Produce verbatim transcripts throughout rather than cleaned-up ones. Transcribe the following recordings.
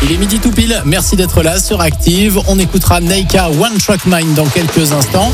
Il est midi tout pile, merci d'être là sur Active. On écoutera Neika One Track Mind dans quelques instants.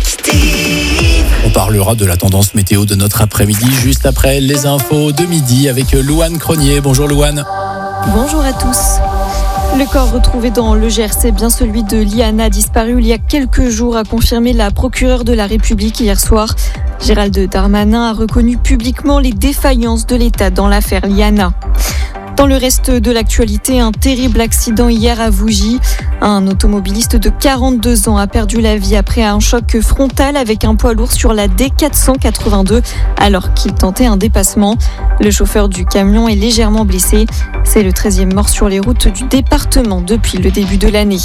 On parlera de la tendance météo de notre après-midi juste après les infos de midi avec Louane Cronier. Bonjour Louane. Bonjour à tous. Le corps retrouvé dans le Gers, c'est bien celui de Liana, disparue il y a quelques jours, a confirmé la procureure de la République hier soir. Gérald Darmanin a reconnu publiquement les défaillances de l'État dans l'affaire Liana. Dans le reste de l'actualité, un terrible accident hier à Vougy. Un automobiliste de quarante-deux ans a perdu la vie après un choc frontal avec un poids lourd sur la D quatre cent quatre-vingt-deux alors qu'il tentait un dépassement. Le chauffeur du camion est légèrement blessé. C'est le treizième mort sur les routes du département depuis le début de l'année.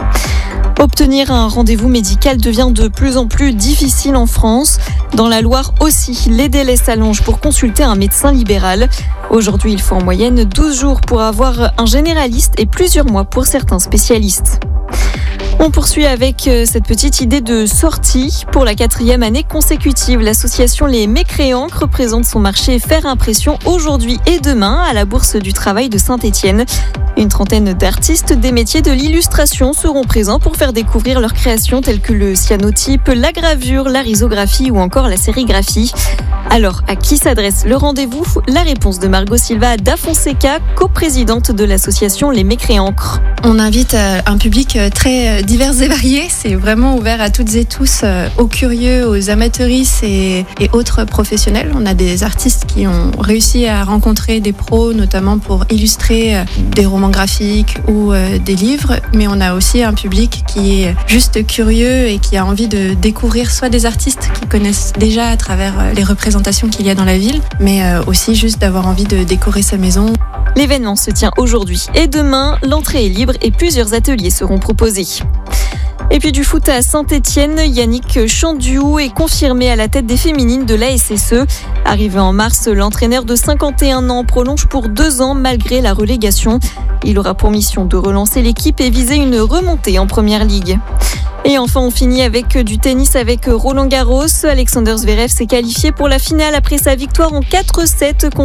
Obtenir un rendez-vous médical devient de plus en plus difficile en France. Dans la Loire aussi, les délais s'allongent pour consulter un médecin libéral. Aujourd'hui, il faut en moyenne douze jours pour avoir un généraliste et plusieurs mois pour certains spécialistes. On poursuit avec cette petite idée de sortie. Pour la quatrième année consécutive, l'association Les Mécréancres présente son marché Faire Impression aujourd'hui et demain à la Bourse du Travail de Saint-Étienne. Une trentaine d'artistes des métiers de l'illustration seront présents pour faire découvrir leurs créations telles que le cyanotype, la gravure, la risographie ou encore la sérigraphie. Alors, à qui s'adresse le rendez-vous ? La réponse de Margot Silva da Fonseca, coprésidente de l'association Les Mécréancres. On invite un public très divers et varié. C'est vraiment ouvert à toutes et tous, aux curieux, aux amateuristes et, et autres professionnels. On a des artistes qui ont réussi à rencontrer des pros, notamment pour illustrer des romans graphiques ou des livres. Mais on a aussi un public qui est juste curieux et qui a envie de découvrir soit des artistes qu'ils connaissent déjà à travers les représentations qu'il y a dans la ville, mais aussi juste d'avoir envie de décorer sa maison. L'événement se tient aujourd'hui et demain. L'entrée est libre et plusieurs ateliers seront proposés. Et puis du foot à Saint-Étienne, Yannick Chandiou est confirmé à la tête des féminines de l'A S S E. Arrivé en mars, l'entraîneur de cinquante et un ans prolonge pour deux ans malgré la relégation. Il aura pour mission de relancer l'équipe et viser une remontée en première ligue. Et enfin, on finit avec du tennis avec Roland Garros. Alexander Zverev s'est qualifié pour la finale après sa victoire en quatre sept contre